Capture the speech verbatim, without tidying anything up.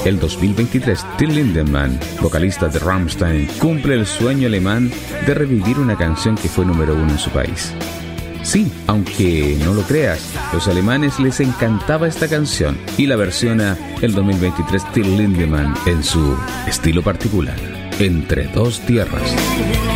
El dos mil veintitrés, Till Lindemann, vocalista de Rammstein, cumple el sueño alemán de revivir una canción que fue número uno en su país. Sí, aunque no lo creas, los alemanes les encantaba esta canción y la versiona el dos mil veintitrés Till Lindemann en su estilo particular, Entre dos tierras.